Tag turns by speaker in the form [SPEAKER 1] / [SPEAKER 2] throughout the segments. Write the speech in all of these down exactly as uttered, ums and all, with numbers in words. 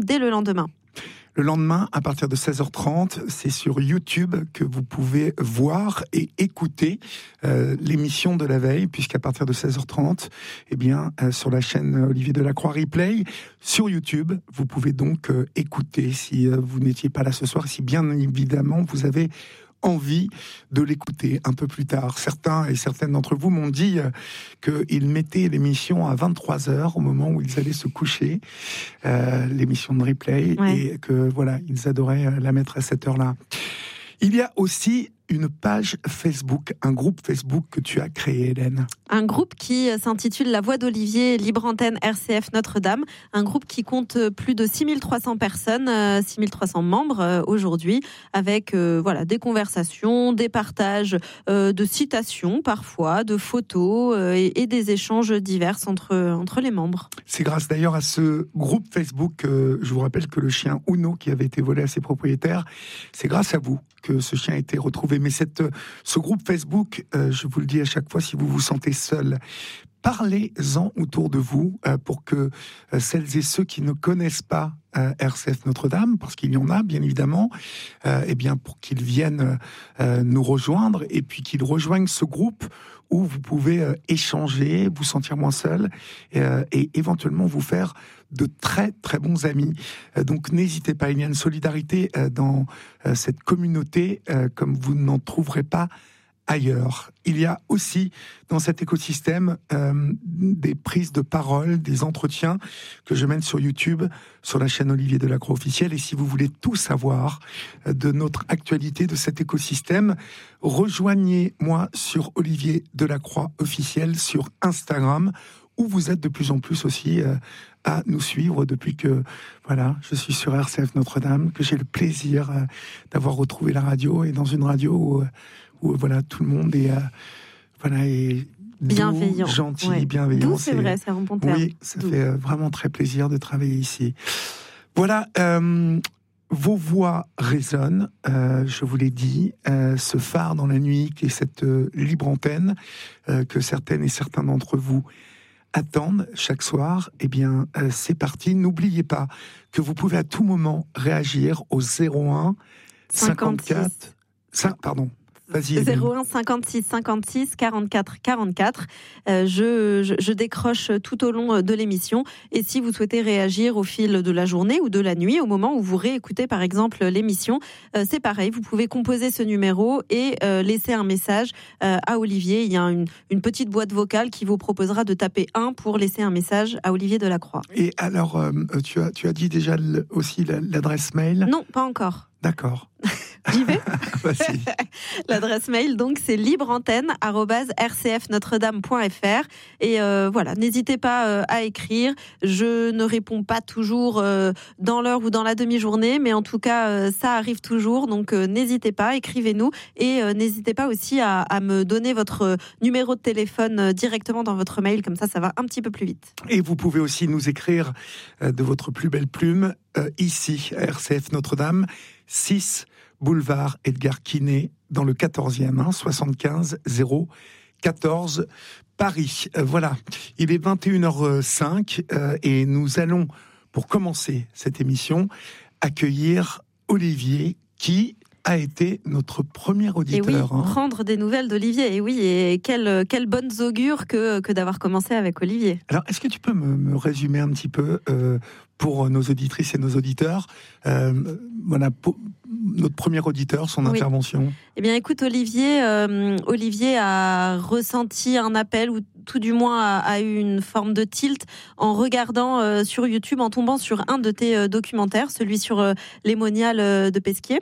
[SPEAKER 1] dès le lendemain.
[SPEAKER 2] Le lendemain, à partir de seize heures trente, c'est sur YouTube que vous pouvez voir et écouter euh, l'émission de la veille, puisqu'à partir de seize heures trente, eh bien, euh, sur la chaîne Olivier Delacroix Replay, sur YouTube, vous pouvez donc euh, écouter si euh, vous n'étiez pas là ce soir, si bien évidemment vous avez envie de l'écouter un peu plus tard. Certains et certaines d'entre vous m'ont dit euh, qu'ils mettaient l'émission à vingt-trois heures au moment où ils allaient se coucher, euh, l'émission de replay, ouais. Et que voilà, ils adoraient la mettre à cette heure-là. Il y a aussi une page Facebook, un groupe Facebook que tu as créé, Hélène.
[SPEAKER 1] Un groupe qui s'intitule La Voix d'Olivier, Libre Antenne R C F Notre-Dame. Un groupe qui compte plus de six mille trois cents personnes, six mille trois cents membres aujourd'hui, avec euh, voilà, des conversations, des partages euh, de citations parfois, de photos euh, et, et des échanges divers entre, entre les membres.
[SPEAKER 2] C'est grâce d'ailleurs à ce groupe Facebook, euh, je vous rappelle que le chien Uno qui avait été volé à ses propriétaires, c'est grâce à vous que ce chien a été retrouvé. Mais cette, ce groupe Facebook, euh, je vous le dis à chaque fois, si vous vous sentez seul, parlez-en autour de vous euh, pour que euh, celles et ceux qui ne connaissent pas euh, R C F Notre-Dame, parce qu'il y en a bien évidemment, euh, eh bien pour qu'ils viennent euh, nous rejoindre et puis qu'ils rejoignent ce groupe où vous pouvez euh, échanger, vous sentir moins seul euh, et éventuellement vous faire de très très bons amis. Euh, donc n'hésitez pas, il y a une solidarité euh, dans euh, cette communauté euh, comme vous n'en trouverez pas ailleurs. Il y a aussi dans cet écosystème euh, des prises de parole, des entretiens que je mène sur YouTube, sur la chaîne Olivier Delacroix officielle. Et si vous voulez tout savoir euh, de notre actualité, de cet écosystème, rejoignez-moi sur Olivier Delacroix officiel sur Instagram, où vous êtes de plus en plus aussi euh, à nous suivre depuis que voilà, je suis sur R C F Notre-Dame, que j'ai le plaisir euh, d'avoir retrouvé la radio, et dans une radio où, où voilà, tout le monde est, euh, voilà, est
[SPEAKER 1] bienveillant,
[SPEAKER 2] doux, gentil,
[SPEAKER 1] ouais.
[SPEAKER 2] bienveillant.
[SPEAKER 1] Doux, c'est, c'est vrai, c'est un bon terme.
[SPEAKER 2] Oui, ça
[SPEAKER 1] doux.
[SPEAKER 2] fait euh, vraiment très plaisir de travailler ici. Voilà, euh, vos voix résonnent, euh, je vous l'ai dit, euh, ce phare dans la nuit qui est cette euh, libre antenne euh, que certaines et certains d'entre vous attendent chaque soir. Eh bien, euh, c'est parti. N'oubliez pas que vous pouvez à tout moment réagir au zéro un cinquante-quatre cinq, pardon. Vas-y,
[SPEAKER 1] zéro un cinquante-six cinquante-six quarante-quatre quarante-quatre. Euh, je, je, je décroche tout au long de l'émission. Et si vous souhaitez réagir au fil de la journée ou de la nuit, au moment où vous réécoutez par exemple l'émission, euh, c'est pareil. Vous pouvez composer ce numéro et euh, laisser un message euh, à Olivier. Il y a une, une petite boîte vocale qui vous proposera de taper un pour laisser un message à Olivier Delacroix.
[SPEAKER 2] Et alors, euh, tu, as, tu as dit déjà le, aussi l'adresse mail ?
[SPEAKER 1] Non, pas encore.
[SPEAKER 2] D'accord.
[SPEAKER 1] J'y vais.
[SPEAKER 2] Vas-y.
[SPEAKER 1] L'adresse mail, donc, c'est libreantenne arobase r c f notre dame point f r. Et euh, voilà, n'hésitez pas euh, à écrire. Je ne réponds pas toujours euh, dans l'heure ou dans la demi-journée, mais en tout cas, euh, ça arrive toujours. Donc, euh, n'hésitez pas, écrivez-nous. Et euh, n'hésitez pas aussi à, à me donner votre numéro de téléphone euh, directement dans votre mail. Comme ça, ça va un petit peu plus vite.
[SPEAKER 2] Et vous pouvez aussi nous écrire euh, de votre plus belle plume, euh, ici, à R C F Notre-Dame, six boulevard Edgar Quinet, dans le quatorzième, hein, soixante-quinze zéro quatorze, Paris. Euh, voilà, il est vingt et une heures cinq euh, et nous allons, pour commencer cette émission, accueillir Olivier qui a été notre premier auditeur.
[SPEAKER 1] Et oui,
[SPEAKER 2] hein.
[SPEAKER 1] prendre des nouvelles d'Olivier. Et oui, et quelle, quelle bonne augure que, que d'avoir commencé avec Olivier.
[SPEAKER 2] Alors, est-ce que tu peux me, me résumer un petit peu euh, pour nos auditrices et nos auditeurs, euh, voilà, pour notre premier auditeur, son oui. intervention.
[SPEAKER 1] Eh bien, écoute, Olivier, euh, Olivier a ressenti un appel, ou tout du moins a, a eu une forme de tilt en regardant euh, sur YouTube, en tombant sur un de tes euh, documentaires, celui sur euh, les moniales euh, de Pesquier.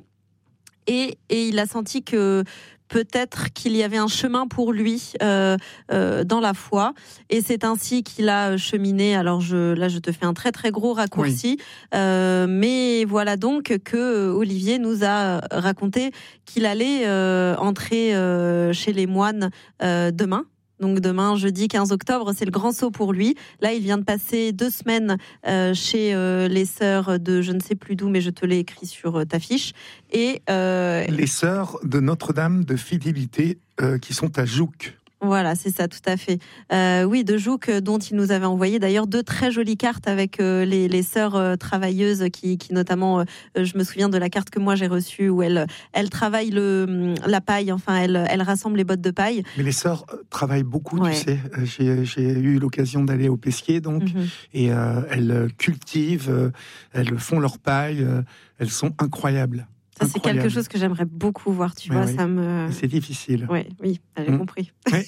[SPEAKER 1] Et, et il a senti que peut-être qu'il y avait un chemin pour lui euh, euh, dans la foi, et c'est ainsi qu'il a cheminé. Alors je, là, je te fais un très très gros raccourci, oui. euh, mais voilà donc que Olivier nous a raconté qu'il allait euh, entrer euh, chez les moines euh, demain. Donc demain, jeudi quinze octobre, c'est le grand saut pour lui. Là, il vient de passer deux semaines euh, chez euh, les sœurs de je ne sais plus d'où, mais je te l'ai écrit sur euh, ta fiche. Et, euh...
[SPEAKER 2] les sœurs de Notre-Dame de Fidélité euh, qui sont à Jouques.
[SPEAKER 1] Voilà, c'est ça, tout à fait. Euh, oui, de Jouk, dont il nous avait envoyé d'ailleurs deux très jolies cartes avec euh, les, les sœurs euh, travailleuses qui, qui notamment, euh, je me souviens de la carte que moi j'ai reçue où elles, elles travaillent le, la paille, enfin elles, elles rassemblent les bottes de paille.
[SPEAKER 2] Mais les sœurs euh, travaillent beaucoup,
[SPEAKER 1] Ouais.
[SPEAKER 2] tu sais. Euh, J'ai, j'ai eu l'occasion d'aller au Pesquier, donc,
[SPEAKER 1] Mhm.
[SPEAKER 2] et euh, elles cultivent, euh, elles font leur paille, euh, elles sont incroyables.
[SPEAKER 1] Ça, c'est
[SPEAKER 2] Incroyable.
[SPEAKER 1] quelque chose que j'aimerais beaucoup voir, tu
[SPEAKER 2] Mais
[SPEAKER 1] vois,
[SPEAKER 2] oui.
[SPEAKER 1] ça me...
[SPEAKER 2] C'est difficile.
[SPEAKER 1] Ouais, oui, j'ai
[SPEAKER 2] Mm.
[SPEAKER 1] compris.
[SPEAKER 2] Oui.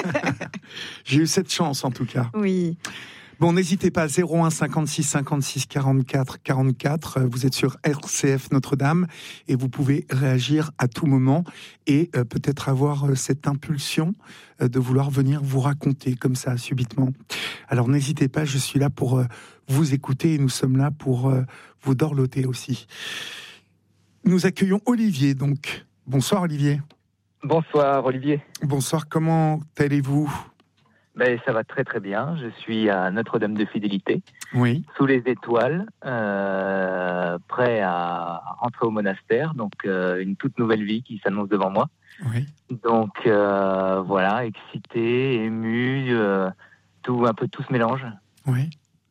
[SPEAKER 2] J'ai eu cette chance, en tout cas.
[SPEAKER 1] Oui.
[SPEAKER 2] Bon, n'hésitez pas, zéro un cinquante-six cinquante-six quarante-quatre quarante-quatre, vous êtes sur R C F Notre-Dame et vous pouvez réagir à tout moment et euh, peut-être avoir euh, cette impulsion euh, de vouloir venir vous raconter comme ça, subitement. Alors n'hésitez pas, je suis là pour euh, vous écouter et nous sommes là pour euh, vous dorloter aussi. Nous accueillons Olivier, donc. Bonsoir Olivier.
[SPEAKER 3] Bonsoir Olivier.
[SPEAKER 2] Bonsoir, comment allez-vous ?
[SPEAKER 3] Ben, ça va très très bien. Je suis à Notre-Dame de Fidélité,
[SPEAKER 2] Oui.
[SPEAKER 3] sous les étoiles, euh, prêt à rentrer au monastère. Donc euh, une toute nouvelle vie qui s'annonce devant moi.
[SPEAKER 2] Oui.
[SPEAKER 3] Donc euh, voilà, excité, ému, euh, tout un peu tout se mélange.
[SPEAKER 2] Oui.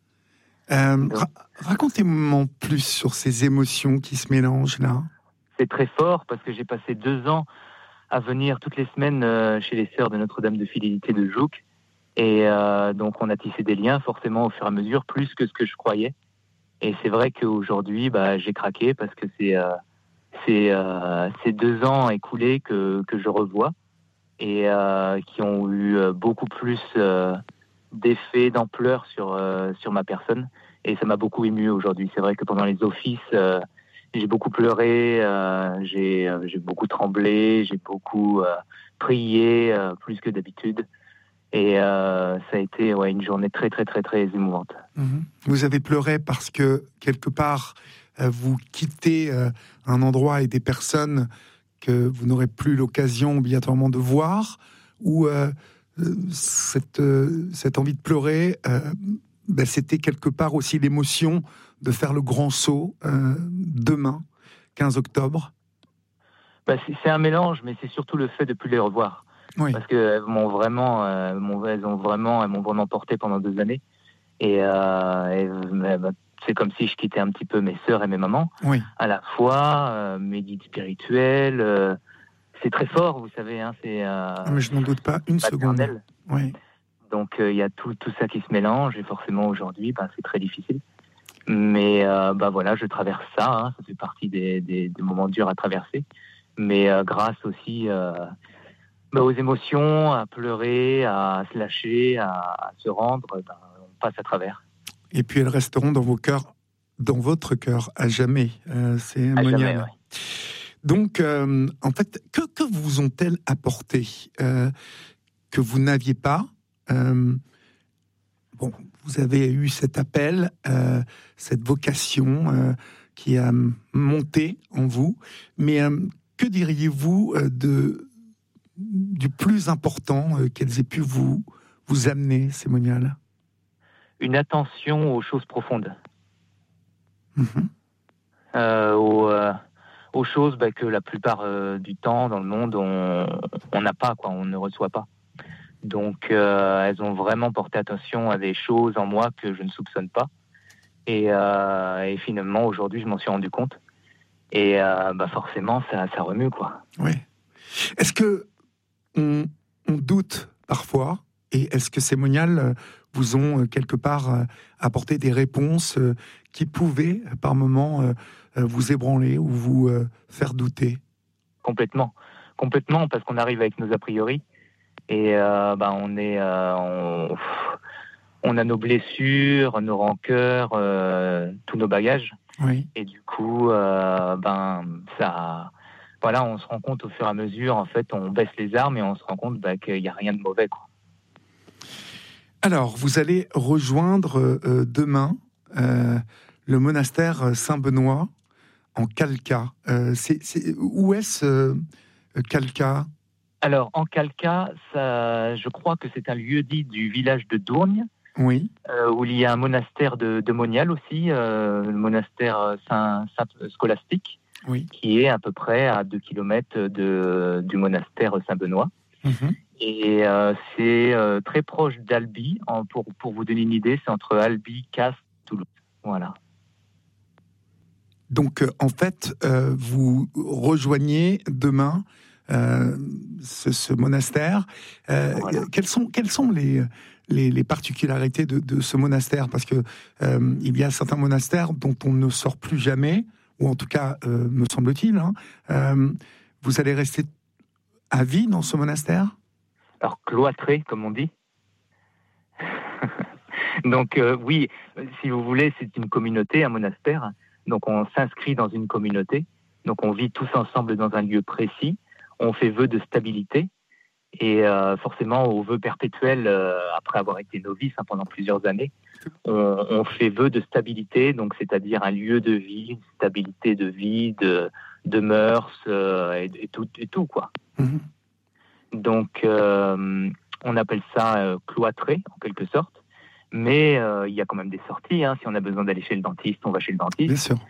[SPEAKER 2] Euh, ra- racontez-moi en plus sur ces émotions qui se mélangent là.
[SPEAKER 3] C'est très fort parce que j'ai passé deux ans à venir toutes les semaines euh, chez les sœurs de Notre-Dame de Fidélité de Jouk. Et euh, donc on a tissé des liens forcément au fur et à mesure, plus que ce que je croyais. Et c'est vrai qu'aujourd'hui, bah, j'ai craqué parce que c'est euh, c'est euh, ces deux ans écoulés que, que je revois et euh, qui ont eu euh, beaucoup plus euh, d'effet, d'ampleur sur, euh, sur ma personne. Et ça m'a beaucoup ému aujourd'hui. C'est vrai que pendant les offices, euh, j'ai beaucoup pleuré, euh, j'ai, euh, j'ai beaucoup tremblé, j'ai beaucoup euh, prié, euh, plus que d'habitude. Et euh, ça a été ouais, une journée très, très, très, très émouvante.
[SPEAKER 2] Mmh. Vous avez pleuré parce que, quelque part, euh, vous quittez euh, un endroit et des personnes que vous n'aurez plus l'occasion obligatoirement de voir, ou euh, euh, cette, euh, cette envie de pleurer, euh, ben, c'était quelque part aussi l'émotion de faire le grand saut euh, demain, quinze octobre.
[SPEAKER 3] Bah, c'est, c'est un mélange, mais c'est surtout le fait de ne plus les revoir.
[SPEAKER 2] Oui.
[SPEAKER 3] Parce qu'elles m'ont vraiment, euh, m'ont, elles ont vraiment, elles m'ont vraiment porté pendant deux années. Et, euh, et bah, c'est comme si je quittais un petit peu mes sœurs et mes mamans.
[SPEAKER 2] Oui.
[SPEAKER 3] À la fois, euh, mes guides spirituels. Euh, c'est très fort, vous savez. Hein, c'est, euh,
[SPEAKER 2] Mais je n'en doute pas une
[SPEAKER 3] maternel.
[SPEAKER 2] seconde. Oui.
[SPEAKER 3] Donc il euh, y a tout, tout ça qui se mélange. Et forcément, aujourd'hui, bah, c'est très difficile. Mais euh, bah, voilà, je traverse ça. Hein, ça fait partie des, des, des moments durs à traverser. Mais euh, grâce aussi... Euh, Bah, aux émotions, à pleurer, à se lâcher, à, à se rendre, ben, on passe à travers.
[SPEAKER 2] Et puis elles resteront dans vos cœurs, dans votre cœur, à jamais. Euh, c'est
[SPEAKER 3] À
[SPEAKER 2] monial.
[SPEAKER 3] jamais, ouais.
[SPEAKER 2] Donc, euh, en fait, que, que vous ont-elles apporté euh, que vous n'aviez pas euh, Bon, vous avez eu cet appel, euh, cette vocation euh, qui a monté en vous, mais euh, que diriez-vous euh, de du plus important euh, qu'elles aient pu vous, vous amener, ces moniales ?
[SPEAKER 3] Une attention aux choses profondes,
[SPEAKER 2] Mmh.
[SPEAKER 3] euh, aux, euh, aux choses bah, que la plupart euh, du temps dans le monde on on n'a pas, quoi, on ne reçoit pas. Donc euh, elles ont vraiment porté attention à des choses en moi que je ne soupçonne pas. Et, euh, et finalement aujourd'hui je m'en suis rendu compte. Et euh, bah, forcément ça, ça remue, quoi.
[SPEAKER 2] Oui. Est-ce que on, on doute parfois, et est-ce que ces moniales vous ont euh, quelque part euh, apporté des réponses euh, qui pouvaient par moments euh, euh, vous ébranler ou vous euh, faire douter ?
[SPEAKER 3] Complètement, complètement, parce qu'on arrive avec nos a priori et euh, bah, on est, euh, on, on a nos blessures, nos rancœurs, euh, tous nos bagages,
[SPEAKER 2] Oui.
[SPEAKER 3] et du coup, euh, ben ça, voilà, on se rend compte au fur et à mesure, en fait, on baisse les armes et on se rend compte bah, qu'il n'y a rien de mauvais, quoi.
[SPEAKER 2] Alors, vous allez rejoindre euh, demain euh, le monastère Saint-Benoît en Kalka. Euh, c'est, c'est, où est-ce euh, Kalka ?
[SPEAKER 3] Alors, en Kalka, ça, je crois que c'est un lieu-dit du village de Dourgne,
[SPEAKER 2] Oui.
[SPEAKER 3] euh, où il y a un monastère de, de Monial aussi, euh, le monastère Saint, Saint Scolastique,
[SPEAKER 2] Oui.
[SPEAKER 3] qui est à peu près à deux kilomètres de, du monastère Saint-Benoît.
[SPEAKER 2] Mmh.
[SPEAKER 3] Et euh, c'est euh, très proche d'Albi. En, pour, pour vous donner une idée, c'est entre Albi, Castres, Toulouse. Voilà.
[SPEAKER 2] Donc, euh, en fait, euh, vous rejoignez demain euh, ce, ce monastère. Euh,
[SPEAKER 3] Voilà.
[SPEAKER 2] Quelles sont, quelles sont les, les, les particularités de, de ce monastère? Parce que euh, il y a certains monastères dont on ne sort plus jamais, ou en tout cas, euh, me semble-t-il. Hein. Euh, vous allez rester à vie dans ce monastère?
[SPEAKER 3] Alors, cloîtré, comme on dit. Donc, euh, oui, si vous voulez, c'est une communauté, un monastère. Donc, on s'inscrit dans une communauté. Donc, on vit tous ensemble dans un lieu précis. On fait vœu de stabilité. Et euh, forcément, au vœu perpétuel, euh, après avoir été novice hein, pendant plusieurs années, on, on fait vœu de stabilité, donc c'est-à-dire un lieu de vie, une stabilité de vie, de, de mœurs euh, et, et, tout, et tout, quoi.
[SPEAKER 2] Mmh.
[SPEAKER 3] Donc, euh, on appelle ça euh, cloîtré, en quelque sorte. Mais euh, il y a quand même des sorties. Hein. Si on a besoin d'aller chez le dentiste, on va chez le dentiste.
[SPEAKER 2] Bien sûr.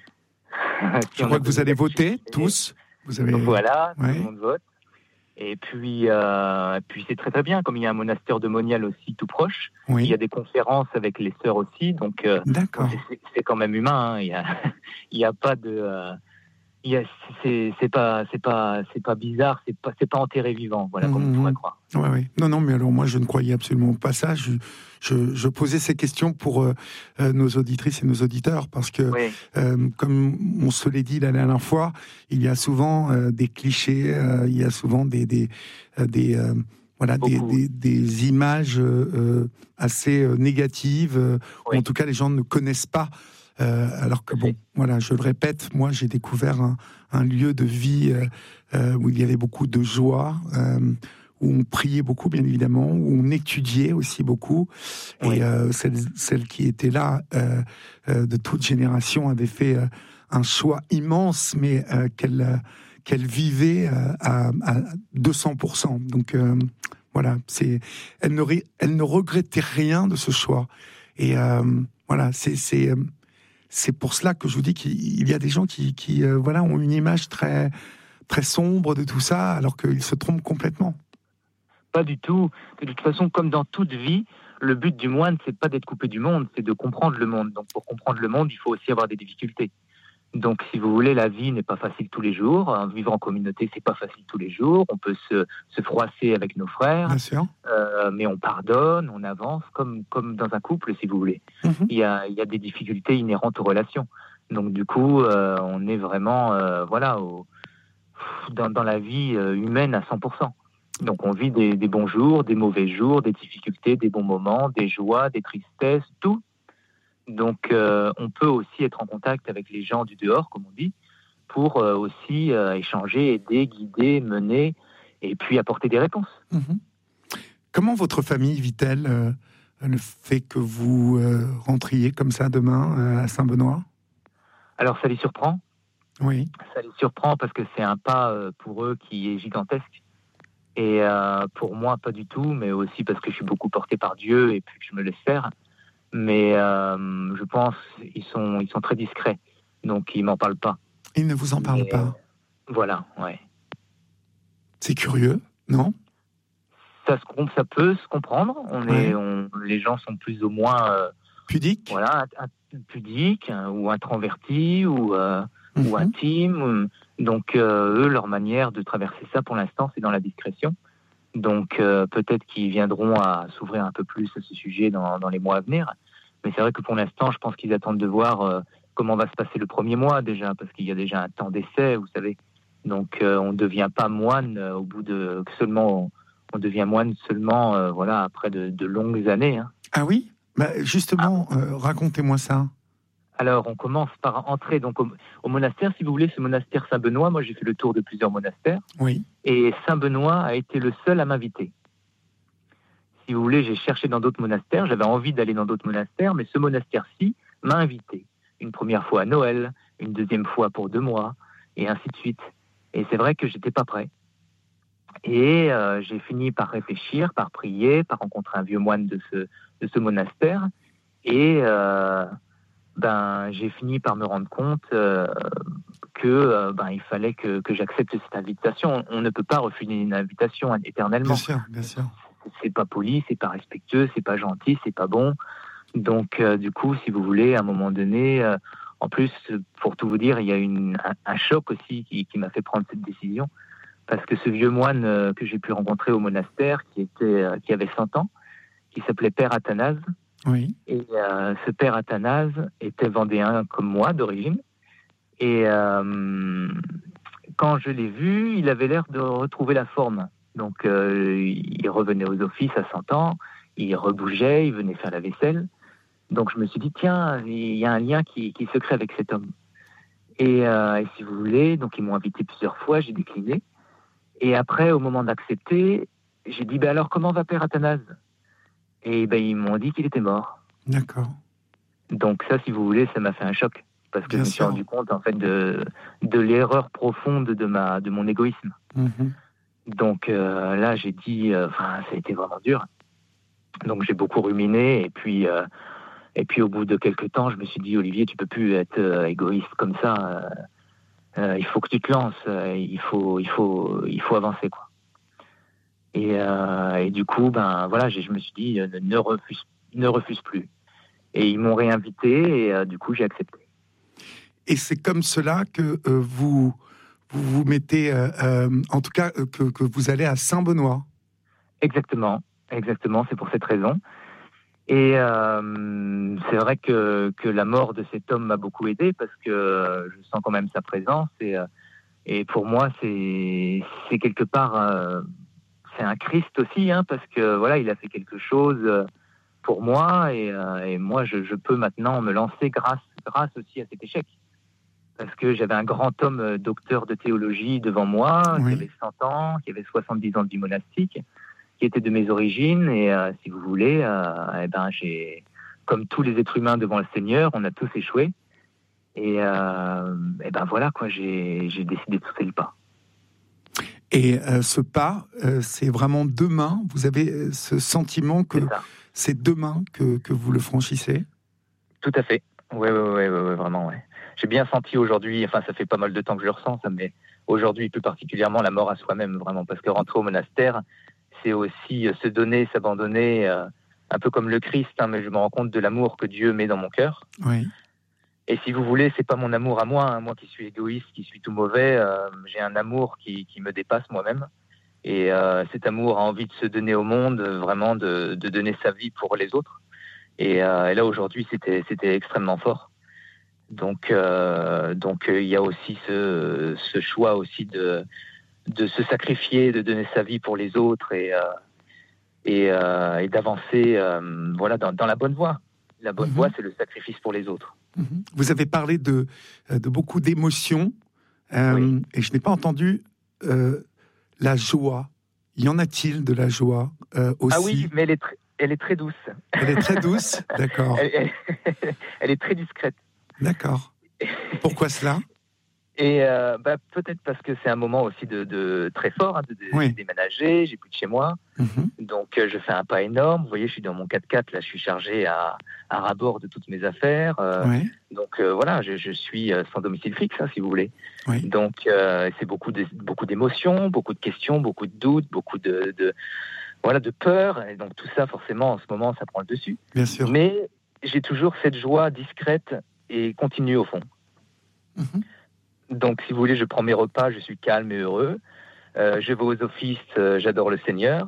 [SPEAKER 3] Si
[SPEAKER 2] Je
[SPEAKER 3] on
[SPEAKER 2] crois
[SPEAKER 3] a
[SPEAKER 2] que vous
[SPEAKER 3] besoin
[SPEAKER 2] allez
[SPEAKER 3] d'aller
[SPEAKER 2] voter,
[SPEAKER 3] chez-
[SPEAKER 2] tous. Vous avez...
[SPEAKER 3] Donc voilà, tout
[SPEAKER 2] Ouais.
[SPEAKER 3] le monde vote. Et puis, euh, puis c'est très très bien, comme il y a un monastère de Monial aussi tout proche.
[SPEAKER 2] Oui.
[SPEAKER 3] Il y a des conférences avec les sœurs aussi, donc euh,
[SPEAKER 2] D'accord.
[SPEAKER 3] c'est, c'est quand même humain. Hein. Il y a, il y a pas de, euh, il y a, c'est, c'est pas, c'est pas, c'est pas bizarre, c'est pas, c'est pas enterré vivant, voilà, comme on
[SPEAKER 2] Mmh.
[SPEAKER 3] pourrait croire.
[SPEAKER 2] Ouais, ouais. Non, non, mais alors moi, je ne croyais absolument pas ça. Je, je, je posais ces questions pour euh, euh, nos auditrices et nos auditeurs, parce que,
[SPEAKER 3] Oui,
[SPEAKER 2] euh, comme on se l'est dit la dernière fois, il y a souvent euh, des clichés, euh, il y a souvent des, des, euh, des euh, voilà, des,
[SPEAKER 3] Beaucoup.
[SPEAKER 2] des, des images euh, assez euh, négatives, euh,
[SPEAKER 3] Oui.
[SPEAKER 2] ou en tout cas, les gens ne connaissent pas. Euh, alors que
[SPEAKER 3] Tout à fait.
[SPEAKER 2] bon, voilà, je le répète, moi, j'ai découvert un, un lieu de vie euh, euh, où il y avait beaucoup de joie. Euh, où on priait beaucoup, bien évidemment, où on étudiait aussi beaucoup.
[SPEAKER 3] Oui.
[SPEAKER 2] Et euh, celle, celle qui était là, euh, euh, de toute génération, avait fait euh, un choix immense, mais euh, qu'elle, euh, qu'elle vivait euh, à, à deux cents pour cent. Donc euh, voilà, c'est, elle, ne, ré- elle ne regrettait rien de ce choix. Et euh, voilà, c'est, c'est, euh, c'est pour cela que je vous dis qu'il y a des gens qui, qui euh, voilà, ont une image très, très sombre de tout ça, alors qu'ils se trompent complètement.
[SPEAKER 3] Pas du tout. De toute façon, comme dans toute vie, le but du moine, c'est pas d'être coupé du monde, c'est de comprendre le monde. Donc, pour comprendre le monde, il faut aussi avoir des difficultés. Donc, si vous voulez, la vie n'est pas facile tous les jours. Vivre en communauté, c'est pas facile tous les jours. On peut se, se froisser avec nos frères,
[SPEAKER 2] Bien sûr.
[SPEAKER 3] euh, mais on pardonne, on avance, comme, comme dans un couple, si vous voulez.
[SPEAKER 2] Mmh.
[SPEAKER 3] Il y a, il y a des difficultés inhérentes aux relations. Donc, du coup, euh, on est vraiment, euh, voilà, au, dans, dans la vie euh, humaine à cent pour cent. Donc, on vit des, des bons jours, des mauvais jours, des difficultés, des bons moments, des joies, des tristesses, tout. Donc, euh, on peut aussi être en contact avec les gens du dehors, comme on dit, pour euh, aussi euh, échanger, aider, guider, mener, et puis apporter des réponses.
[SPEAKER 2] Mmh. Comment votre famille vit-elle euh, le fait que vous euh, rentriez comme ça demain euh, à Saint-Benoît?
[SPEAKER 3] Alors, ça les surprend.
[SPEAKER 2] Oui.
[SPEAKER 3] Ça les surprend parce que c'est un pas euh, pour eux qui est gigantesque. Et euh, pour moi, pas du tout, mais aussi parce que je suis beaucoup porté par Dieu et puis que je me laisse faire. Mais euh, je pense qu'ils sont, ils sont très discrets, donc ils m'en parlent pas.
[SPEAKER 2] Ils ne vous en parlent
[SPEAKER 3] Mais,
[SPEAKER 2] pas.
[SPEAKER 3] euh, voilà, ouais.
[SPEAKER 2] C'est curieux, non?
[SPEAKER 3] Ça, se, ça peut se comprendre. On
[SPEAKER 2] Ouais.
[SPEAKER 3] est, on, les gens sont plus ou moins, euh,
[SPEAKER 2] Pudique?
[SPEAKER 3] voilà, un, un, pudiques hein, ou introvertis ou, euh,
[SPEAKER 2] Mmh.
[SPEAKER 3] ou intimes. Donc euh, eux, leur manière de traverser ça, pour l'instant, c'est dans la discrétion. Donc euh, peut-être qu'ils viendront à s'ouvrir un peu plus à ce sujet dans, dans les mois à venir. Mais c'est vrai que pour l'instant, je pense qu'ils attendent de voir euh, comment va se passer le premier mois déjà, parce qu'il y a déjà un temps d'essai, vous savez. Donc euh, on ne devient pas moine euh, au bout de seulement, on, on devient moine seulement, euh, voilà, après de, de longues années. Hein.
[SPEAKER 2] Ah oui? Bah, justement, euh, racontez-moi ça.
[SPEAKER 3] Alors on commence par entrer donc au, au monastère, si vous voulez, ce monastère Saint-Benoît. Moi, j'ai fait le tour de plusieurs monastères.
[SPEAKER 2] Oui.
[SPEAKER 3] Et Saint-Benoît a été le seul à m'inviter. Si vous voulez, j'ai cherché dans d'autres monastères, j'avais envie d'aller dans d'autres monastères, mais ce monastère-ci m'a invité. Une première fois à Noël, une deuxième fois pour deux mois, et ainsi de suite. Et c'est vrai que j'étais pas prêt. Et euh, j'ai fini par réfléchir, par prier, par rencontrer un vieux moine de ce, de ce monastère, et euh, ben, j'ai fini par me rendre compte euh, que euh, ben, il fallait que, que j'accepte cette invitation. On ne peut pas refuser une invitation éternellement.
[SPEAKER 2] Bien sûr, bien sûr.
[SPEAKER 3] C'est pas poli, c'est pas respectueux, c'est pas gentil, c'est pas bon. Donc, euh, du coup, si vous voulez, à un moment donné, euh, en plus, pour tout vous dire, il y a une, un, un choc aussi qui, qui m'a fait prendre cette décision. Parce que ce vieux moine euh, que j'ai pu rencontrer au monastère, qui, était, euh, qui avait cent ans, qui s'appelait Père Athanase,
[SPEAKER 2] oui.
[SPEAKER 3] et euh, ce Père Athanase était vendéen comme moi, d'origine. Et euh, quand je l'ai vu, il avait l'air de retrouver la forme. Donc, euh, il revenait aux offices à cent ans, il rebougeait, il venait faire la vaisselle. Donc, je me suis dit, tiens, il y a un lien qui, qui se crée avec cet homme. Et, euh, et si vous voulez, donc ils m'ont invité plusieurs fois, j'ai décliné. Et après, au moment d'accepter, j'ai dit, ben alors, comment va Père Athanase ? Et ben, ils m'ont dit qu'il était mort.
[SPEAKER 2] D'accord.
[SPEAKER 3] Donc ça, si vous voulez, ça m'a fait un choc. Parce que
[SPEAKER 2] Bien
[SPEAKER 3] je me suis
[SPEAKER 2] sûr.
[SPEAKER 3] rendu compte, en fait, de, de l'erreur profonde de, ma, de mon égoïsme.
[SPEAKER 2] Mm-hmm.
[SPEAKER 3] Donc euh, là, j'ai dit, euh, enfin, ça a été vraiment dur. Donc j'ai beaucoup ruminé, et puis, euh, et puis au bout de quelques temps, je me suis dit, Olivier, tu peux plus être euh, égoïste comme ça. Euh, euh, il faut que tu te lances. Euh, il faut, il faut, il faut avancer, quoi. Et, euh, et du coup, ben voilà, j'ai, je me suis dit, euh, ne refuse, ne refuse plus. Et ils m'ont réinvité, et euh, du coup, j'ai accepté.
[SPEAKER 2] Et c'est comme cela que euh, vous, vous vous mettez, euh, euh, en tout cas, euh, que, que vous allez à Saint-Benoît.
[SPEAKER 3] Exactement, exactement, c'est pour cette raison. Et euh, c'est vrai que, que la mort de cet homme m'a beaucoup aidé, parce que euh, je sens quand même sa présence. Et, euh, et pour moi, c'est, c'est quelque part, euh, c'est un Christ aussi, hein, parce que voilà, il a fait quelque chose pour moi. Et, euh, et moi, je, je peux maintenant me lancer grâce, grâce aussi à cet échec. Parce que j'avais un grand homme euh, docteur de théologie devant moi,
[SPEAKER 2] Oui.
[SPEAKER 3] qui avait cent ans, qui avait soixante-dix ans de vie monastique, qui était de mes origines. Et euh, si vous voulez, euh, eh ben, j'ai, comme tous les êtres humains devant le Seigneur, on a tous échoué. Et, euh, et ben voilà, quoi, j'ai, j'ai décidé de sauter le pas.
[SPEAKER 2] Et euh, ce pas, euh, c'est vraiment demain. Vous avez euh, ce sentiment que
[SPEAKER 3] C'est ça.
[SPEAKER 2] c'est demain que, que vous le franchissez ?
[SPEAKER 3] Tout à fait. Oui, oui, oui, oui, oui, vraiment, ouais. J'ai bien senti aujourd'hui, enfin, ça fait pas mal de temps que je le ressens, ça, mais aujourd'hui, plus particulièrement, la mort à soi-même, vraiment, parce que rentrer au monastère, c'est aussi se donner, s'abandonner, euh, un peu comme le Christ, hein, mais je me rends compte de l'amour que Dieu met dans mon cœur.
[SPEAKER 2] Oui.
[SPEAKER 3] Et si vous voulez, c'est pas mon amour à moi, hein, moi qui suis égoïste, qui suis tout mauvais, euh, j'ai un amour qui, qui me dépasse moi-même. Et euh, cet amour a envie de se donner au monde, vraiment de, de donner sa vie pour les autres. Et, euh, et là, aujourd'hui, c'était, c'était extrêmement fort. Donc, euh, donc, euh, il y a aussi ce, ce choix aussi de, de se sacrifier, de donner sa vie pour les autres et, euh, et, euh, et d'avancer, euh, voilà, dans, dans la bonne voie. La bonne
[SPEAKER 2] Mm-hmm.
[SPEAKER 3] voie, c'est le sacrifice pour les autres.
[SPEAKER 2] Mm-hmm. Vous avez parlé de, de beaucoup d'émotions, euh,
[SPEAKER 3] Oui.
[SPEAKER 2] et je n'ai pas entendu euh, la joie. Y en a-t-il de la joie euh, aussi ?
[SPEAKER 3] Ah oui, mais elle est, tr- elle est très douce.
[SPEAKER 2] Elle est très douce, d'accord.
[SPEAKER 3] Elle, elle, elle est très discrète.
[SPEAKER 2] D'accord. Pourquoi cela ?
[SPEAKER 3] Et euh, bah, peut-être parce que c'est un moment aussi de, de très fort, hein, de, de
[SPEAKER 2] Oui.
[SPEAKER 3] déménager, j'ai plus de chez moi,
[SPEAKER 2] Mm-hmm.
[SPEAKER 3] donc euh, je fais un pas énorme. Vous voyez, je suis dans mon quatre-quatre, là, je suis chargé à, à ras-bord de toutes mes affaires. Euh,
[SPEAKER 2] Oui.
[SPEAKER 3] donc euh, voilà, je, je suis euh, sans domicile fixe, hein, si vous voulez.
[SPEAKER 2] Oui.
[SPEAKER 3] Donc euh, c'est beaucoup, de, beaucoup d'émotions, beaucoup de questions, beaucoup de doutes, beaucoup de, de voilà, de peur. Et donc tout ça, forcément, en ce moment, ça prend le dessus.
[SPEAKER 2] Bien sûr.
[SPEAKER 3] Mais j'ai toujours cette joie discrète et continue au fond.
[SPEAKER 2] Mm-hmm.
[SPEAKER 3] Donc, si vous voulez, je prends mes repas, je suis calme et heureux. Euh, je vais aux offices, euh, j'adore le Seigneur.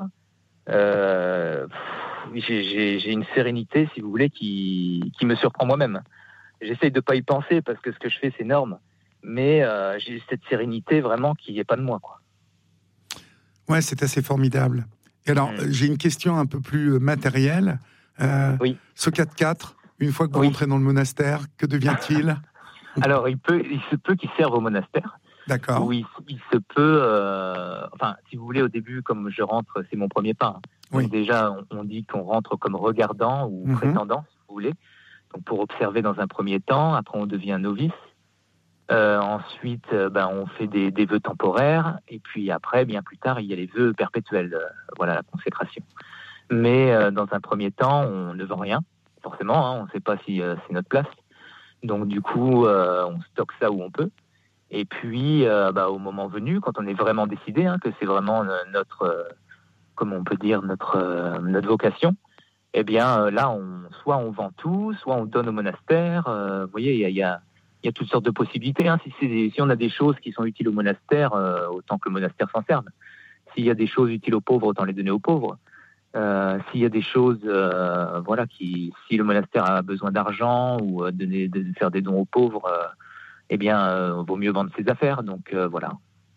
[SPEAKER 3] Euh, pff, j'ai, j'ai, j'ai une sérénité, si vous voulez, qui, qui me surprend moi-même. J'essaye de ne pas y penser parce que ce que je fais, c'est énorme. Mais euh, j'ai cette sérénité vraiment qui n'est pas de moi, quoi.
[SPEAKER 2] Ouais, c'est assez formidable. Et alors,
[SPEAKER 3] Mmh.
[SPEAKER 2] j'ai une question un peu plus matérielle. Euh,
[SPEAKER 3] Oui.
[SPEAKER 2] Ce quatre-quatre, une fois que vous
[SPEAKER 3] Oui.
[SPEAKER 2] rentrez dans le monastère, que devient-il ?
[SPEAKER 3] Alors, il, peut, il se peut qu'il serve au monastère.
[SPEAKER 2] D'accord.
[SPEAKER 3] Oui, il se peut. Euh, enfin, si vous voulez, au début, comme je rentre, c'est mon premier pas. Donc
[SPEAKER 2] Oui.
[SPEAKER 3] déjà, on, on dit qu'on rentre comme regardant ou
[SPEAKER 2] Mm-hmm.
[SPEAKER 3] prétendant, si vous voulez. Donc pour observer dans un premier temps. Après, on devient novice. Euh, ensuite, euh, ben, on fait des, des vœux temporaires. Et puis après, bien plus tard, il y a les vœux perpétuels. Euh, voilà, la consécration. Mais euh, dans un premier temps, on ne vend rien, forcément. Hein, on ne sait pas si euh, c'est notre place. Donc du coup, euh, on stocke ça où on peut. Et puis, euh, bah, au moment venu, quand on est vraiment décidé, hein, que c'est vraiment notre, euh, comme on peut dire, notre, euh, notre vocation, eh bien euh, là, on, soit on vend tout, soit on donne au monastère. Euh, vous voyez, il y a, y, a, y a toutes sortes de possibilités. Hein. Si, c'est des, si on a des choses qui sont utiles au monastère, euh, autant que le monastère s'en serve. S'il y a des choses utiles aux pauvres, autant les donner aux pauvres. Euh, s'il y a des choses, euh, voilà, qui, si le monastère a besoin d'argent ou euh, donner, de faire des dons aux pauvres, euh, eh bien, euh, vaut mieux vendre ses affaires. Donc euh, voilà.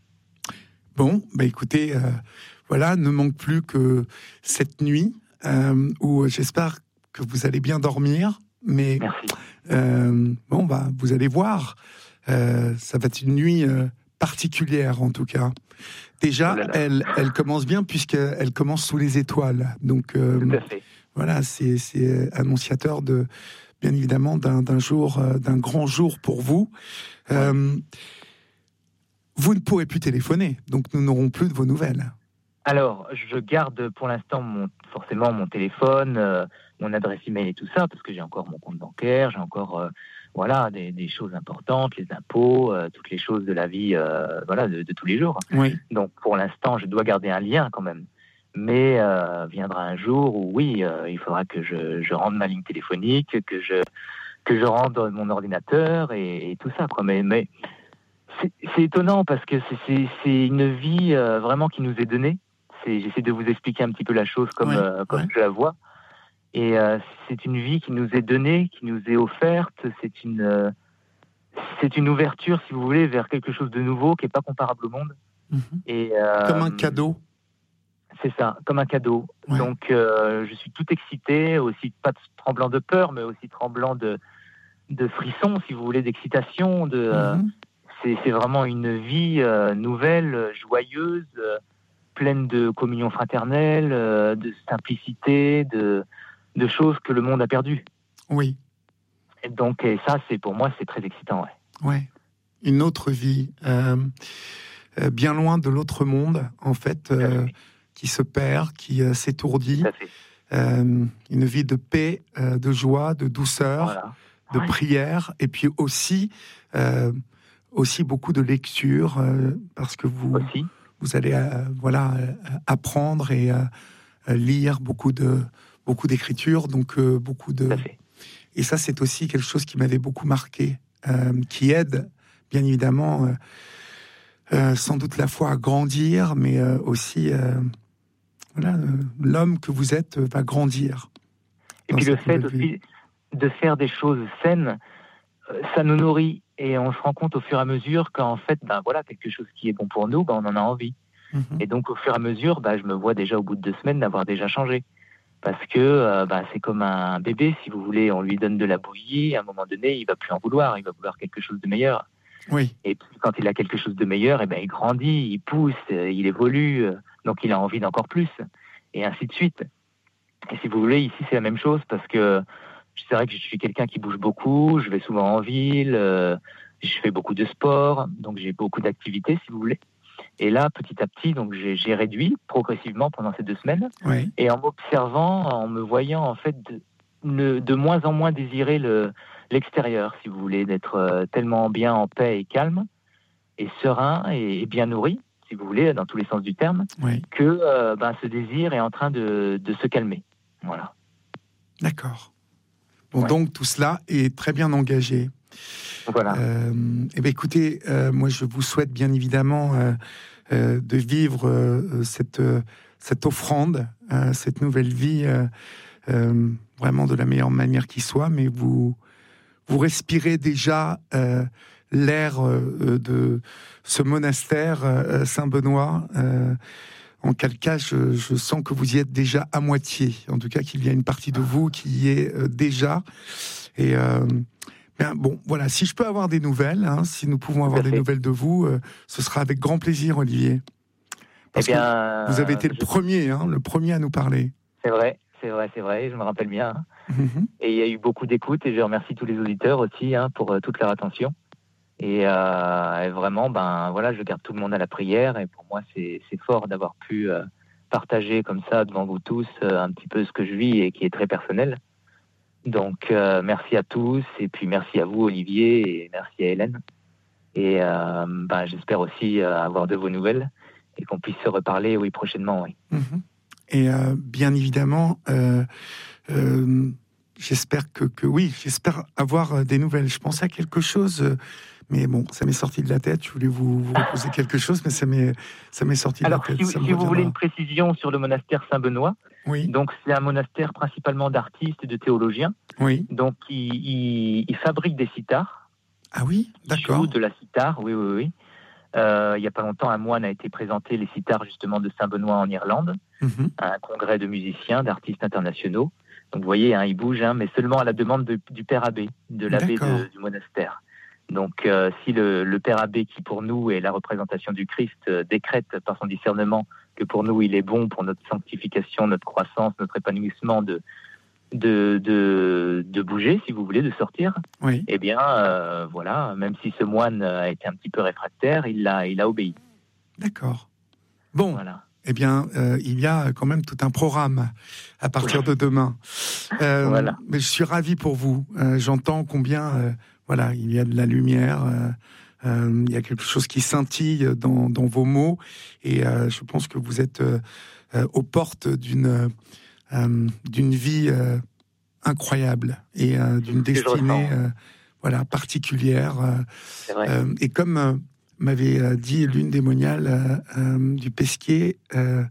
[SPEAKER 2] Bon, bah écoutez, euh, voilà, ne manque plus que cette nuit euh, où j'espère que vous allez bien dormir. Mais
[SPEAKER 3] Merci.
[SPEAKER 2] Euh, bon, bah, vous allez voir, euh, ça va être une nuit euh, particulière en tout cas. Déjà,
[SPEAKER 3] Oh là là.
[SPEAKER 2] elle, elle commence bien puisqu'elle commence sous les étoiles. Donc, euh,
[SPEAKER 3] Tout à fait.
[SPEAKER 2] voilà, c'est, c'est annonciateur de, bien évidemment, d'un, d'un jour, euh, d'un grand jour pour vous. Euh, ouais. Vous ne pourrez plus téléphoner, donc nous n'aurons plus de vos nouvelles.
[SPEAKER 3] Alors, je garde pour l'instant mon, forcément mon téléphone, euh, mon adresse email et tout ça, parce que j'ai encore mon compte bancaire, j'ai encore euh, voilà, des, des choses importantes, les impôts, euh, toutes les choses de la vie euh, voilà, de, de tous les jours.
[SPEAKER 2] Oui.
[SPEAKER 3] Donc, pour l'instant, je dois garder un lien quand même. Mais euh, viendra un jour où, oui, euh, il faudra que je, je rende ma ligne téléphonique, que je, que je rende mon ordinateur et, et tout ça, quoi. Mais, mais c'est, c'est étonnant parce que c'est, c'est, c'est une vie euh, vraiment qui nous est donnée. C'est, j'essaie de vous expliquer un petit peu la chose comme, oui, euh, comme oui. je la vois. Et euh, c'est une vie qui nous est donnée, qui nous est offerte. C'est une, euh, c'est une ouverture, si vous voulez, vers quelque chose de nouveau qui n'est pas comparable au monde.
[SPEAKER 2] Mmh.
[SPEAKER 3] Et, euh,
[SPEAKER 2] comme un cadeau.
[SPEAKER 3] C'est ça, comme un cadeau.
[SPEAKER 2] Ouais.
[SPEAKER 3] Donc, euh, je suis tout excité, aussi pas tremblant de peur, mais aussi tremblant de, de frisson, si vous voulez, d'excitation. De, mmh. euh, c'est, c'est vraiment une vie euh, nouvelle, joyeuse, euh, pleine de communion fraternelle, euh, de simplicité, de, de choses que le monde a perdues.
[SPEAKER 2] Oui.
[SPEAKER 3] Et donc, et ça, c'est pour moi, c'est très excitant. Ouais.
[SPEAKER 2] Ouais. Une autre vie, euh, euh, bien loin de l'autre monde, en fait, euh, qui se perd, qui euh, s'étourdit. Euh, une vie de paix, euh, de joie, de douceur, voilà. de ouais. prière, et puis aussi, euh, aussi beaucoup de lecture, euh, parce que vous...
[SPEAKER 3] Aussi.
[SPEAKER 2] Vous allez euh, voilà, euh, apprendre et euh, lire beaucoup, de, beaucoup d'écriture, donc euh, beaucoup de... Et ça, c'est aussi quelque chose qui m'avait beaucoup marqué, euh, qui aide, bien évidemment, euh, euh, sans doute la foi à grandir, mais euh, aussi, euh, voilà, euh, l'homme que vous êtes va grandir.
[SPEAKER 3] Et puis le fait aussi de faire des choses saines, euh, ça nous nourrit. Et on se rend compte au fur et à mesure qu'en fait, ben voilà, quelque chose qui est bon pour nous, ben on en a envie. Mmh. Et donc, au fur et à mesure, ben, je me vois déjà au bout de deux semaines d'avoir déjà changé. Parce que euh, ben, c'est comme un bébé, si vous voulez, on lui donne de la bouillie, à un moment donné, il ne va plus en vouloir, il va vouloir quelque chose de meilleur.
[SPEAKER 2] Oui.
[SPEAKER 3] Et puis, quand il a quelque chose de meilleur, eh ben, il grandit, il pousse, il évolue, donc il a envie d'encore plus, et ainsi de suite. Et si vous voulez, ici, c'est la même chose, parce que c'est vrai que je suis quelqu'un qui bouge beaucoup, je vais souvent en ville, euh, je fais beaucoup de sport, donc j'ai beaucoup d'activités, si vous voulez. Et là, petit à petit, donc j'ai, j'ai réduit progressivement pendant ces deux semaines.
[SPEAKER 2] Oui.
[SPEAKER 3] Et en m'observant, en me voyant, en fait, de, de, de moins en moins désirer le, l'extérieur, si vous voulez, d'être euh, tellement bien en paix et calme, et serein et, et bien nourri, si vous voulez, dans tous les sens du terme,
[SPEAKER 2] oui.
[SPEAKER 3] que euh, ben, ce désir est en train de, de se calmer. Voilà.
[SPEAKER 2] D'accord. Bon,
[SPEAKER 3] ouais.
[SPEAKER 2] Donc, tout cela est très bien engagé.
[SPEAKER 3] Voilà.
[SPEAKER 2] Euh, eh bien, écoutez, euh, moi, je vous souhaite bien évidemment euh, euh, de vivre euh, cette, euh, cette offrande, euh, cette nouvelle vie, euh, euh, vraiment de la meilleure manière qui soit, mais vous, vous respirez déjà euh, l'air euh, de ce monastère euh, Saint-Benoît. Euh, en quel cas, je, je sens que vous y êtes déjà à moitié. En tout cas, qu'il y a une partie de vous qui y est euh, déjà. Et euh, bien, bon, voilà. Si je peux avoir des nouvelles, hein, si nous pouvons avoir des nouvelles de vous, euh, ce sera avec grand plaisir, Olivier. Parce
[SPEAKER 3] eh bien,
[SPEAKER 2] que vous avez été le
[SPEAKER 3] je...
[SPEAKER 2] premier, hein, le premier à nous parler.
[SPEAKER 3] C'est vrai, c'est vrai, c'est vrai. Je me rappelle bien. Hein. Mm-hmm. Et il y a eu beaucoup d'écoute, et je remercie tous les auditeurs aussi hein, pour euh, toute leur attention. Et, euh, et vraiment, ben voilà, je garde tout le monde à la prière. Et pour moi, c'est, c'est fort d'avoir pu euh, partager comme ça devant vous tous euh, un petit peu ce que je vis et qui est très personnel. Donc, euh, merci à tous. Et puis, merci à vous, Olivier. Et merci à Hélène. Et euh, bah, j'espère aussi euh, avoir de vos nouvelles et qu'on puisse se reparler, oui, prochainement, oui.
[SPEAKER 2] Mm-hmm. Et euh, bien évidemment, euh, euh, j'espère que, que oui, j'espère avoir des nouvelles. Je pensais à quelque chose, euh, mais bon, ça m'est sorti de la tête. Je voulais vous, vous reposer quelque chose, mais ça m'est, ça m'est sorti
[SPEAKER 3] Alors,
[SPEAKER 2] de la tête.
[SPEAKER 3] si,
[SPEAKER 2] ça
[SPEAKER 3] si vous voulez une précision sur le monastère Saint-Benoît,
[SPEAKER 2] oui.
[SPEAKER 3] Donc c'est un monastère principalement d'artistes et de théologiens.
[SPEAKER 2] Oui.
[SPEAKER 3] Donc il, il, il fabrique des sitars.
[SPEAKER 2] Ah oui, d'accord.
[SPEAKER 3] Il joue de la sitar, oui, oui, oui. Euh, il n'y a pas longtemps, un moine a été présenté les sitars justement de Saint-Benoît en Irlande, mm-hmm. à un congrès de musiciens, d'artistes internationaux. Donc vous voyez, hein, il bouge, hein, mais seulement à la demande de, du père abbé, de l'abbé de, du monastère. Donc euh, si le, le père abbé, qui pour nous est la représentation du Christ, euh, décrète par son discernement que pour nous il est bon pour notre sanctification, notre croissance, notre épanouissement de, de, de, de bouger, si vous voulez, de sortir,
[SPEAKER 2] oui.
[SPEAKER 3] eh bien euh, voilà, même si ce moine a été un petit peu réfractaire, il a, il a obéi.
[SPEAKER 2] D'accord. Bon,
[SPEAKER 3] voilà.
[SPEAKER 2] Eh bien, euh, il y a quand même tout un programme à partir de demain. Euh,
[SPEAKER 3] voilà.
[SPEAKER 2] Mais je suis ravi pour vous. Euh, j'entends combien, euh, voilà, il y a de la lumière, euh, euh, il y a quelque chose qui scintille dans, dans vos mots, et euh, je pense que vous êtes euh, euh, aux portes d'une euh, d'une vie euh, incroyable et euh, d'une destinée, euh, voilà, particulière.
[SPEAKER 3] C'est vrai.
[SPEAKER 2] Euh, et comme euh, m'avait dit l'une des moniales euh, euh, du Pesquier, euh,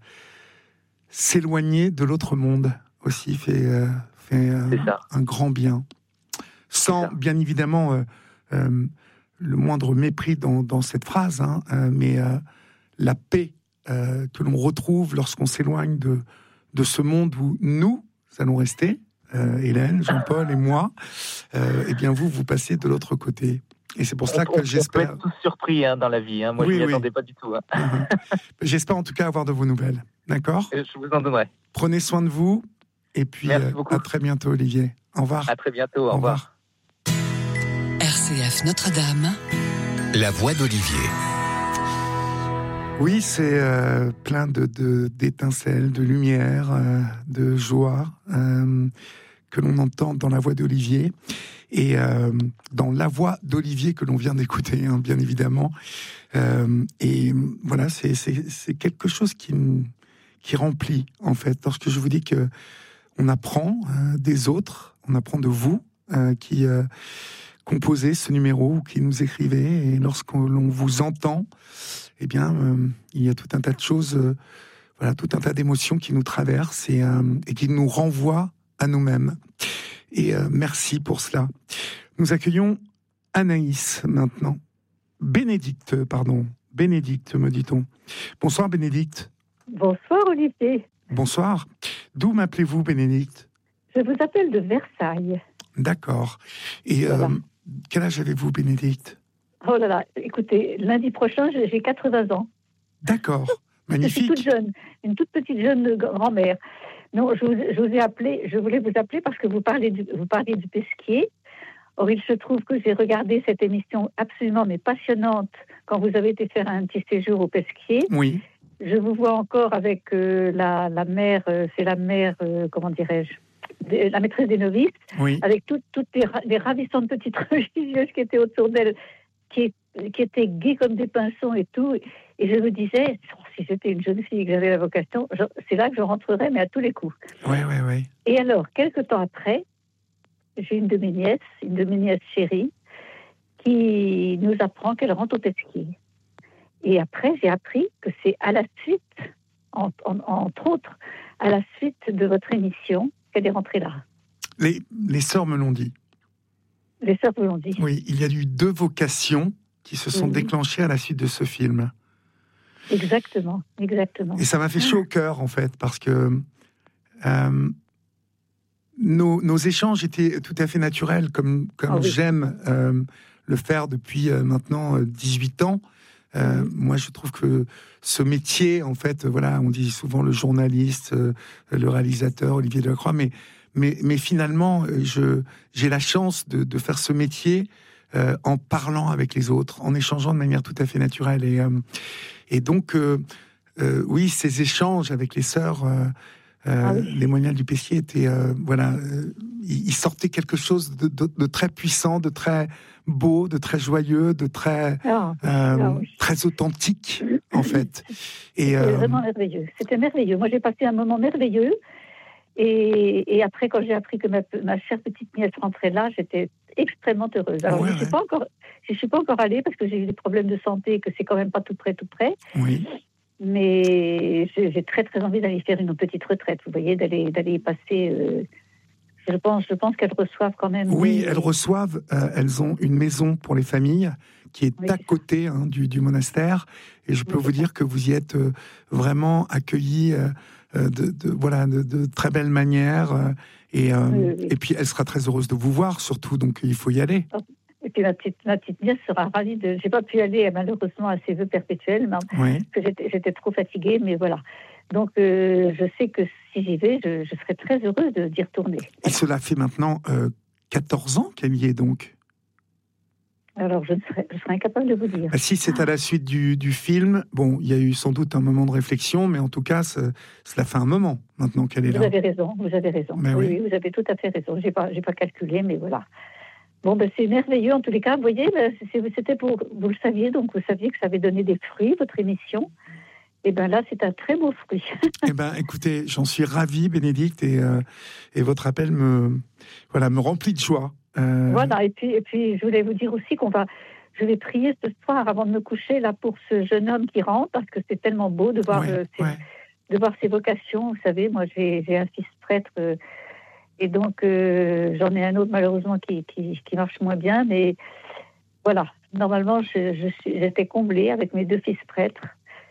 [SPEAKER 2] s'éloigner de l'autre monde aussi fait, euh, fait euh, un grand bien. Sans, bien évidemment, euh, euh, le moindre mépris dans, dans cette phrase, hein, euh, mais euh, la paix euh, que l'on retrouve lorsqu'on s'éloigne de, de ce monde où nous allons rester, euh, Hélène, Jean-Paul et moi, euh, et bien vous, vous passez de l'autre côté. Et c'est pour cela que
[SPEAKER 3] on,
[SPEAKER 2] j'espère...
[SPEAKER 3] On peut être tous surpris hein, dans la vie. Hein. Moi,
[SPEAKER 2] oui,
[SPEAKER 3] je ne m'y
[SPEAKER 2] oui.
[SPEAKER 3] attendais pas du tout. Hein.
[SPEAKER 2] Uh-huh. J'espère en tout cas avoir de vos nouvelles. D'accord ?
[SPEAKER 3] Je vous en donnerai.
[SPEAKER 2] Prenez soin de vous. Et puis, euh, à très bientôt, Olivier. Au revoir.
[SPEAKER 3] À très bientôt. Au,
[SPEAKER 2] au
[SPEAKER 3] revoir.
[SPEAKER 2] revoir.
[SPEAKER 4] R C F Notre-Dame.
[SPEAKER 5] La voix d'Olivier.
[SPEAKER 2] Oui, c'est euh, plein de, de, d'étincelles, de lumière, euh, de joie euh, que l'on entend dans la voix d'Olivier. Et euh, dans la voix d'Olivier que l'on vient d'écouter, hein, bien évidemment. Euh, et voilà, c'est, c'est, c'est quelque chose qui, qui remplit, en fait. Lorsque je vous dis que on apprend euh, des autres, on apprend de vous, euh, qui euh, composez ce numéro, ou qui nous écrivez, et lorsqu'on l'on vous entend, eh bien, euh, il y a tout un tas de choses, euh, voilà, tout un tas d'émotions qui nous traversent et, euh, et qui nous renvoient à nous-mêmes. Et euh, merci pour cela. Nous accueillons Anaïs maintenant. Bénédicte, pardon. Bénédicte, me dit-on. Bonsoir, Bénédicte.
[SPEAKER 6] Bonsoir, Olivier.
[SPEAKER 2] Bonsoir. D'où m'appelez-vous, Bénédicte ?
[SPEAKER 6] Je vous appelle de Versailles.
[SPEAKER 2] D'accord. Et voilà. euh, quel âge avez-vous, Bénédicte ?
[SPEAKER 6] Oh là là, écoutez, lundi prochain, j'ai quatre-vingts ans.
[SPEAKER 2] D'accord. Magnifique.
[SPEAKER 6] Je suis toute jeune, une toute petite jeune grand-mère. Non, je vous, je vous ai appelé, je voulais vous appeler parce que vous parlez du, vous parlez du Pesquier. Or, il se trouve que j'ai regardé cette émission absolument mais passionnante quand vous avez été faire un petit séjour au Pesquier.
[SPEAKER 2] Oui.
[SPEAKER 6] Je vous vois encore avec euh, la, la mère, euh, c'est la mère, euh, comment dirais-je, de, la maîtresse des novices,
[SPEAKER 2] oui.
[SPEAKER 6] avec toutes toutes les, les ravissantes petites religieuses qui étaient autour d'elle, qui, qui étaient gaies comme des pinsons et tout. Et je me disais, oh, si j'étais une jeune fille et que j'avais la vocation, je, c'est là que je rentrerais, mais à tous les coups.
[SPEAKER 2] Oui, oui, oui.
[SPEAKER 6] Et alors, quelques temps après, j'ai une de mes nièces, une de mes nièces chéries, qui nous apprend qu'elle rentre au Pesquier. Et après, j'ai appris que c'est à la suite, en, en, entre autres, à la suite de votre émission, qu'elle est rentrée là.
[SPEAKER 2] Les, les sœurs me l'ont dit.
[SPEAKER 6] Les sœurs me l'ont dit.
[SPEAKER 2] Oui, il y a eu deux vocations qui se sont oui. déclenchées à la suite de ce film.
[SPEAKER 6] Exactement, exactement.
[SPEAKER 2] Et ça m'a fait chaud au cœur, en fait, parce que euh, nos, nos échanges étaient tout à fait naturels, comme, comme oh oui. j'aime euh, le faire depuis euh, maintenant dix-huit ans. Euh, mmh. Moi, je trouve que ce métier, en fait, voilà, on dit souvent le journaliste, euh, le réalisateur, Olivier Delacroix, mais, mais, mais finalement, je, j'ai la chance de, de faire ce métier euh, en parlant avec les autres, en échangeant de manière tout à fait naturelle. Et, euh, et donc, euh, euh, oui, ces échanges avec les sœurs, euh, Euh,
[SPEAKER 6] Ah oui.
[SPEAKER 2] Les moines du Pesquier étaient, euh, voilà, euh, ils sortaient quelque chose de, de, de très puissant, de très beau, de très joyeux, de très,
[SPEAKER 6] Ah,
[SPEAKER 2] euh,
[SPEAKER 6] ah oui.
[SPEAKER 2] très authentique, en fait. Et
[SPEAKER 6] C'était
[SPEAKER 2] euh,
[SPEAKER 6] vraiment merveilleux. C'était merveilleux. Moi, j'ai passé un moment merveilleux. Et, et après, quand j'ai appris que ma, ma chère petite nièce rentrait là, j'étais extrêmement heureuse. Alors,
[SPEAKER 2] Ouais,
[SPEAKER 6] je ne suis
[SPEAKER 2] ouais.
[SPEAKER 6] pas encore, je suis pas encore allée parce que j'ai eu des problèmes de santé et que c'est quand même pas tout près, tout près.
[SPEAKER 2] oui.
[SPEAKER 6] Mais j'ai, j'ai très, très envie d'aller faire une petite retraite. Vous voyez, d'aller, d'aller y passer. Euh, je pense, je pense qu'elles reçoivent quand même.
[SPEAKER 2] Oui,
[SPEAKER 6] des...
[SPEAKER 2] elles reçoivent, euh, elles ont une maison pour les familles qui est
[SPEAKER 6] Oui,
[SPEAKER 2] à
[SPEAKER 6] c'est
[SPEAKER 2] côté hein, du, du monastère. Et je peux
[SPEAKER 6] Oui,
[SPEAKER 2] vous
[SPEAKER 6] c'est
[SPEAKER 2] dire que vous y êtes euh, vraiment accueillis euh, euh, de, de, voilà, de, de très belle manière. euh, et, euh,
[SPEAKER 6] Oui, oui, oui.
[SPEAKER 2] et puis, elle sera très heureuse de vous voir, surtout. Donc, il faut y aller.
[SPEAKER 6] Et puis ma petite, ma petite nièce sera ravie de. J'ai pas pu aller malheureusement à ses vœux perpétuels, mais
[SPEAKER 2] Oui.
[SPEAKER 6] parce que j'étais, j'étais trop fatiguée, mais voilà. Donc euh, je sais que si j'y vais, je, je serai très heureuse de, d'y retourner.
[SPEAKER 2] Et cela fait maintenant euh, quatorze ans qu'elle y est, donc.
[SPEAKER 6] Alors je, ne serai, je serai incapable de vous dire.
[SPEAKER 2] Bah, si c'est à la suite du, du film, bon, il y a eu sans doute un moment de réflexion, mais en tout cas, ce- cela fait un moment maintenant qu'elle est
[SPEAKER 6] Vous
[SPEAKER 2] là.
[SPEAKER 6] avez raison, vous avez raison.
[SPEAKER 2] Mais
[SPEAKER 6] oui,
[SPEAKER 2] oui.
[SPEAKER 6] oui, vous avez tout à fait raison. J'ai pas, j'ai pas calculé, mais voilà. Bon, ben c'est merveilleux en tous les cas. Vous voyez, ben, c'est- c'était pour, vous le saviez, donc vous saviez que ça avait donné des fruits votre émission. Et ben là, c'est un très beau fruit.
[SPEAKER 2] Eh ben, écoutez, j'en suis ravi, Bénédicte, et, euh, et votre appel me, voilà, me remplit de joie. Euh,
[SPEAKER 6] Voilà. Et puis, et puis, je voulais vous dire aussi qu'on va, je vais prier ce soir avant de me coucher là pour ce jeune homme qui rentre parce que c'est tellement beau de voir,
[SPEAKER 2] ouais,
[SPEAKER 6] euh, ses,
[SPEAKER 2] ouais.
[SPEAKER 6] de voir ses vocations. Vous savez, moi, j'ai, j'ai un fils prêtre. Euh, Et donc, euh, j'en ai un autre, malheureusement, qui, qui, qui marche moins bien. Mais voilà, normalement, je, je suis, j'étais comblée avec mes deux fils prêtres.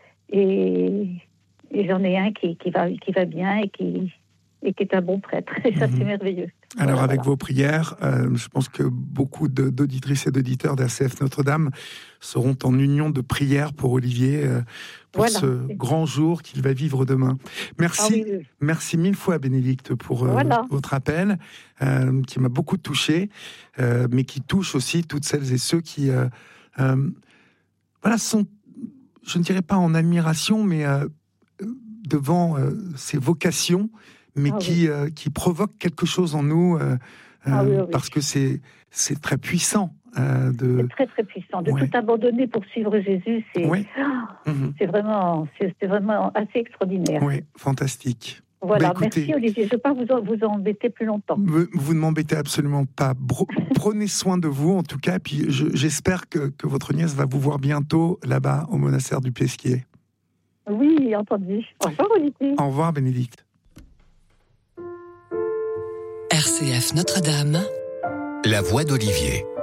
[SPEAKER 6] Et, et j'en ai un qui, qui, va, qui va bien et qui, et qui est un bon prêtre. Et ça,
[SPEAKER 2] Mhm.
[SPEAKER 6] c'est merveilleux.
[SPEAKER 2] Alors,
[SPEAKER 6] Voilà,
[SPEAKER 2] avec
[SPEAKER 6] voilà.
[SPEAKER 2] vos prières, euh, je pense que beaucoup de, d'auditrices et d'auditeurs d'A C F Notre-Dame seront en union de prière pour Olivier, euh, pour
[SPEAKER 6] Voilà.
[SPEAKER 2] ce grand jour qu'il va vivre demain. Merci,
[SPEAKER 6] Ah oui, oui.
[SPEAKER 2] merci mille fois, Bénédicte, pour euh,
[SPEAKER 6] Voilà.
[SPEAKER 2] votre appel, euh, qui m'a beaucoup touché, euh, mais qui touche aussi toutes celles et ceux qui, euh, euh, voilà, sont, je ne dirais pas en admiration, mais euh, devant euh, ces vocations, mais
[SPEAKER 6] Ah
[SPEAKER 2] qui, euh, qui provoquent quelque chose en nous, euh,
[SPEAKER 6] Ah
[SPEAKER 2] euh,
[SPEAKER 6] oui, oui, oui.
[SPEAKER 2] parce que c'est, c'est très puissant. Euh, de...
[SPEAKER 6] C'est très, très puissant. De
[SPEAKER 2] Ouais.
[SPEAKER 6] tout abandonner pour suivre Jésus, c'est,
[SPEAKER 2] Oui,
[SPEAKER 6] oh,
[SPEAKER 2] mhm.
[SPEAKER 6] c'est, vraiment, c'est, c'est vraiment assez extraordinaire.
[SPEAKER 2] Oui, fantastique.
[SPEAKER 6] Voilà,
[SPEAKER 2] Bah, écoutez,
[SPEAKER 6] merci Olivier. Je ne vais pas vous, en- vous embêter plus longtemps.
[SPEAKER 2] Vous, vous ne m'embêtez absolument pas. Bro- prenez soin de vous, en tout cas. Puis je- j'espère que, que votre nièce va vous voir bientôt là-bas au monastère du Pesquier.
[SPEAKER 6] Oui, entendu. Au revoir Olivier.
[SPEAKER 2] Au revoir, Bénédicte.
[SPEAKER 5] R C F Notre-Dame,
[SPEAKER 4] La voix d'Olivier.